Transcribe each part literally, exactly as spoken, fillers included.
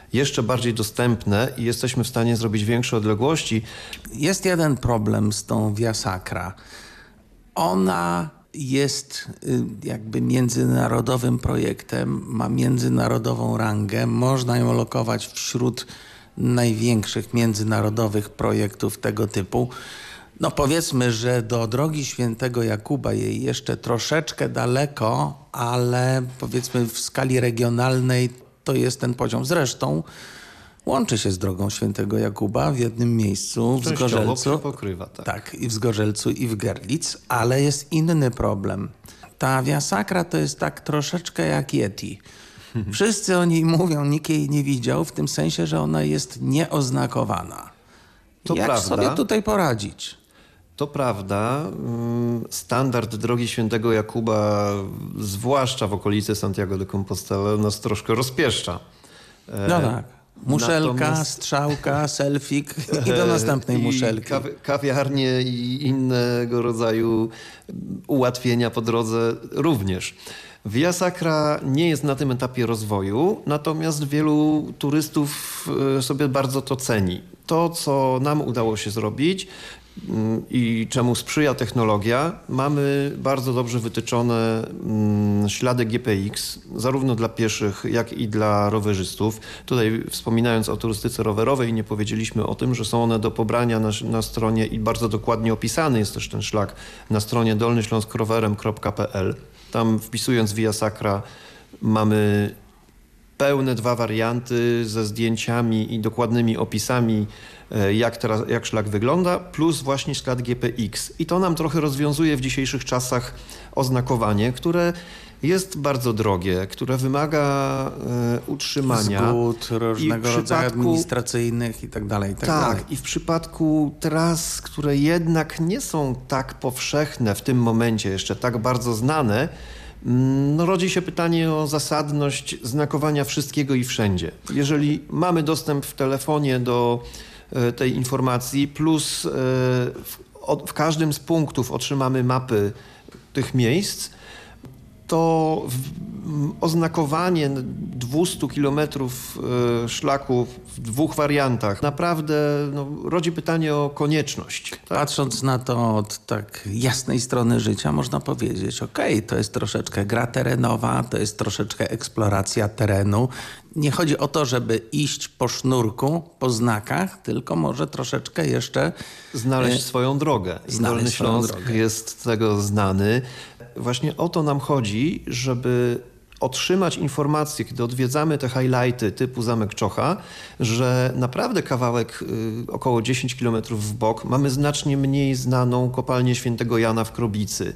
jeszcze bardziej dostępne i jesteśmy w stanie zrobić większe odległości. Jest jeden problem z tą Via Sacra. Ona jest jakby międzynarodowym projektem, ma międzynarodową rangę. Można ją lokować wśród największych międzynarodowych projektów tego typu. No powiedzmy, że do Drogi Świętego Jakuba jej jeszcze troszeczkę daleko, ale powiedzmy w skali regionalnej to jest ten poziom. Zresztą łączy się z Drogą Świętego Jakuba w jednym miejscu, w Zgorzelcu. Pokrywa, tak. tak, i w Zgorzelcu, i w Görlitz, ale jest inny problem. Ta Via Sacra to jest tak troszeczkę jak Yeti. Wszyscy o niej mówią, nikt jej nie widział, w tym sensie, że ona jest nieoznakowana. To Jak prawda. sobie tutaj poradzić? To prawda. Standard Drogi Świętego Jakuba, zwłaszcza w okolicy Santiago de Compostela, nas troszkę rozpieszcza. No tak. Muszelka, Natomiast... strzałka, selfik i do następnej I muszelki. Kaw kawiarnie i innego rodzaju ułatwienia po drodze również. Via Sacra nie jest na tym etapie rozwoju, natomiast wielu turystów sobie bardzo to ceni. To, co nam udało się zrobić i czemu sprzyja technologia, mamy bardzo dobrze wytyczone ślady G P X, zarówno dla pieszych, jak i dla rowerzystów. Tutaj wspominając o turystyce rowerowej, nie powiedzieliśmy o tym, że są one do pobrania na, na stronie i bardzo dokładnie opisany jest też ten szlak na stronie dolny śląsk rowerem kropka p l. Tam wpisując Via Sacra mamy pełne dwa warianty ze zdjęciami i dokładnymi opisami, jak, teraz, jak szlak wygląda, plus właśnie ślad G P X. I to nam trochę rozwiązuje w dzisiejszych czasach oznakowanie, które jest bardzo drogie, które wymaga e, utrzymania. Zgód różnego I w rodzaju przypadku, administracyjnych i tak dalej. Tak, tak dalej. i w przypadku tras, które jednak nie są tak powszechne w tym momencie, jeszcze tak bardzo znane, no, rodzi się pytanie o zasadność znakowania wszystkiego i wszędzie. Jeżeli mamy dostęp w telefonie do e, tej informacji, plus e, w, od, w każdym z punktów otrzymamy mapy tych miejsc, to w, oznakowanie dwieście kilometrów e, szlaku w dwóch wariantach naprawdę no, rodzi pytanie o konieczność. Tak? Patrząc na to od tak jasnej strony życia, można powiedzieć, okej, okay, to jest troszeczkę gra terenowa, to jest troszeczkę eksploracja terenu. Nie chodzi o to, żeby iść po sznurku, po znakach, tylko może troszeczkę jeszcze znaleźć swoją drogę. I Dolny Śląsk jest z tego znany. Właśnie o to nam chodzi, żeby otrzymać informację, kiedy odwiedzamy te highlighty typu Zamek Czocha, że naprawdę kawałek y, około dziesięć kilometrów w bok mamy znacznie mniej znaną kopalnię Świętego Jana w Krobicy.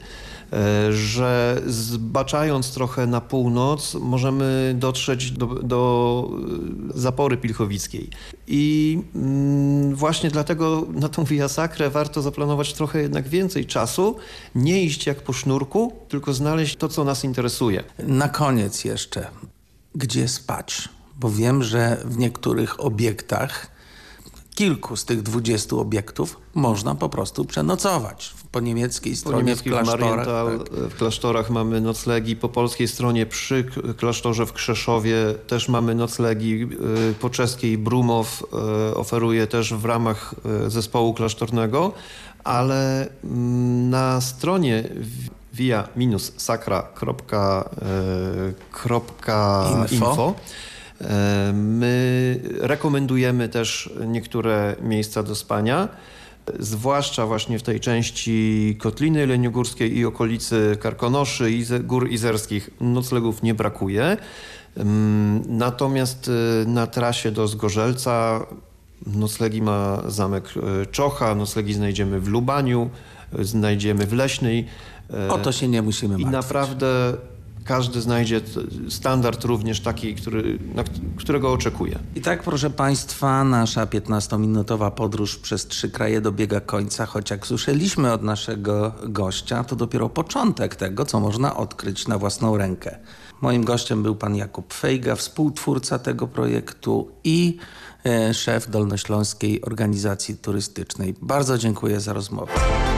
Że zbaczając trochę na północ możemy dotrzeć do, do Zapory Pilchowickiej. I mm, właśnie dlatego na tą Via Sacrę warto zaplanować trochę jednak więcej czasu, nie iść jak po sznurku, tylko znaleźć to, co nas interesuje. Na koniec jeszcze, gdzie spać? Bo wiem, że w niektórych obiektach, kilku z tych dwudziestu obiektów można po prostu przenocować. Po niemieckiej stronie, po niemieckiej w klasztorach. Tak. W klasztorach mamy noclegi, po polskiej stronie przy klasztorze w Krzeszowie też mamy noclegi, po czeskiej Brumow oferuje też w ramach zespołu klasztornego, ale na stronie via sacra kropka info my rekomendujemy też niektóre miejsca do spania, zwłaszcza właśnie w tej części Kotliny Jeleniogórskiej i okolicy Karkonoszy i Gór Izerskich noclegów nie brakuje. Natomiast na trasie do Zgorzelca noclegi ma Zamek Czocha, noclegi znajdziemy w Lubaniu, znajdziemy w Leśnej. O to się nie musimy martwić. I naprawdę każdy znajdzie standard również taki, który, na którego oczekuje. I tak, proszę Państwa, nasza piętnastominutowa podróż przez trzy kraje dobiega końca, choć jak słyszeliśmy od naszego gościa, to dopiero początek tego, co można odkryć na własną rękę. Moim gościem był pan Jakub Fejga, współtwórca tego projektu i e, szef Dolnośląskiej Organizacji Turystycznej. Bardzo dziękuję za rozmowę.